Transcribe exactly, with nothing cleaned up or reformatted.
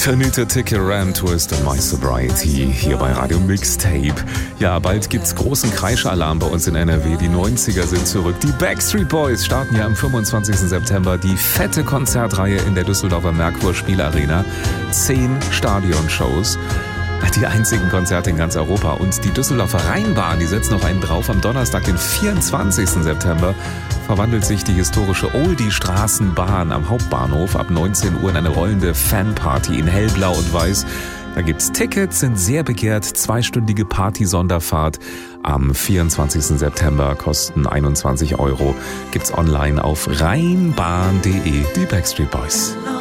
Tanita Tikaram, Twist and My Sobriety hier bei Radio Mixtape. Ja, bald gibt's großen Kreische-Alarm bei uns in N R W. Die neunziger sind zurück. Die Backstreet Boys starten ja am fünfundzwanzigsten September die fette Konzertreihe in der Düsseldorfer Merkur Spielarena. Zehn Stadionshows. Die einzigen Konzerte in ganz Europa. Und die Düsseldorfer Rheinbahn, die setzt noch einen drauf. Am Donnerstag, den vierundzwanzigsten September, verwandelt sich die historische Oldie-Straßenbahn am Hauptbahnhof ab neunzehn Uhr in eine rollende Fanparty in hellblau und weiß. Da gibt's Tickets, sind sehr begehrt. Zweistündige Party-Sonderfahrt am vierundzwanzigsten September, kosten einundzwanzig Euro. Gibt's online auf rheinbahn punkt de. Die Backstreet Boys.